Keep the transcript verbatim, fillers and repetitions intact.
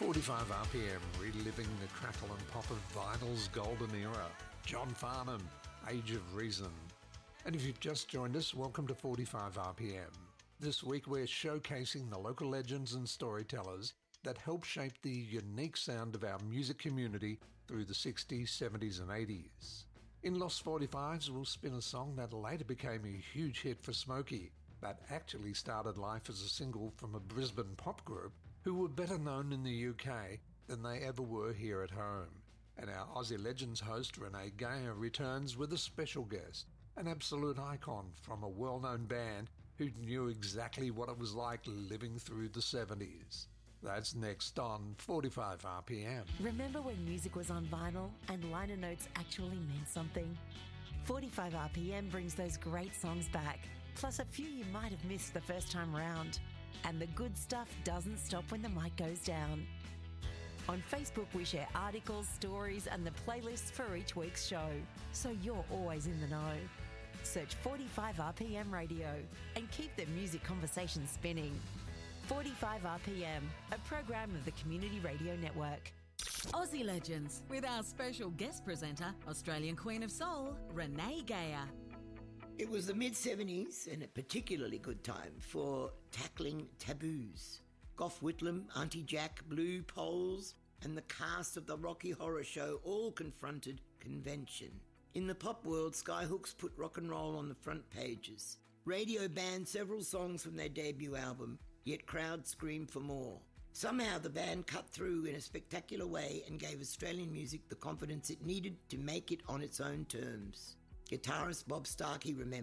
forty-five R P M, reliving the crackle and pop of vinyl's golden era. John Farnham, Age of Reason. And if you've just joined us, welcome to forty-five R P M. This week we're showcasing the local legends and storytellers that helped shape the unique sound of our music community through the sixties, seventies and eighties. In Lost forty-fives, we'll spin a song that later became a huge hit for Smokey, but actually started life as a single from a Brisbane pop group who were better known in the U K than they ever were here at home. And our Aussie Legends host Renee Geyer returns with a special guest, an absolute icon from a well-known band who knew exactly what it was like living through the seventies. That's next on forty-five R P M. Remember when music was on vinyl and liner notes actually meant something? forty-five R P M brings those great songs back, plus a few you might have missed the first time round. And the good stuff doesn't stop when the mic goes down. On Facebook, we share articles, stories, and the playlists for each week's show, so you're always in the know. Search forty-five R P M Radio and keep the music conversation spinning. forty-five R P M, a program of the Community Radio Network. Aussie Legends, with our special guest presenter, Australian Queen of Soul, Renee Geyer. It was the mid-seventies and a particularly good time for tackling taboos. Gough Whitlam, Auntie Jack, Blue Poles and the cast of the Rocky Horror Show all confronted convention. In the pop world, Skyhooks put rock and roll on the front pages. Radio banned several songs from their debut album, yet crowds screamed for more. Somehow the band cut through in a spectacular way and gave Australian music the confidence it needed to make it on its own terms. Guitarist Bob Starkey remembers